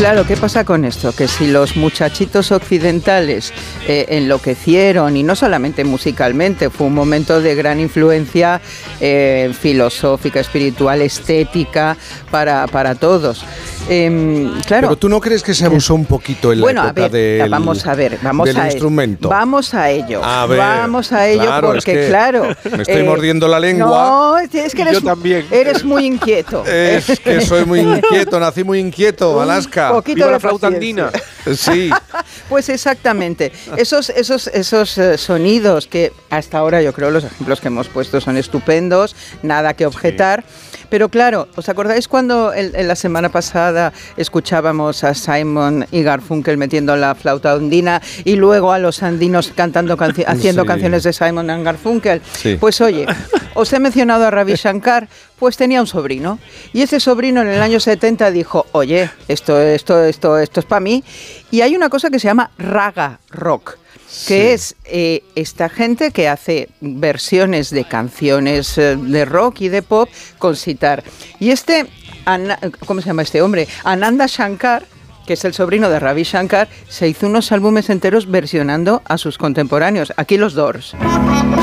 Claro, ¿qué pasa con esto? Que si los muchachitos occidentales enloquecieron, y no solamente musicalmente, fue un momento de gran influencia filosófica, espiritual, estética, para todos. Claro. Pero ¿tú no crees que se abusó un poquito en la época del instrumento? Vamos a ello. Vamos a ello, claro, porque claro... Me estoy mordiendo la lengua. No, es que eres muy inquieto. Es que soy muy inquieto, nací muy inquieto, Alaska. Viva la flauta andina. Sí. Pues exactamente. Esos sonidos que hasta ahora yo creo los ejemplos que hemos puesto son estupendos, nada que objetar. Sí. Pero claro, ¿os acordáis cuando en la semana pasada escuchábamos a Simon y Garfunkel metiendo la flauta andina y luego a los andinos cantando haciendo canciones de Simon and Garfunkel? Sí. Pues oye, os he mencionado a Ravi Shankar, pues tenía un sobrino. Y ese sobrino en el año 70 dijo, oye, esto es para mí. Y hay una cosa que se llama raga rock, que es esta gente que hace versiones de canciones de rock y de pop con sitar. Y ¿cómo se llama este hombre? Ananda Shankar, que es el sobrino de Ravi Shankar, se hizo unos álbumes enteros versionando a sus contemporáneos. Aquí los Doors.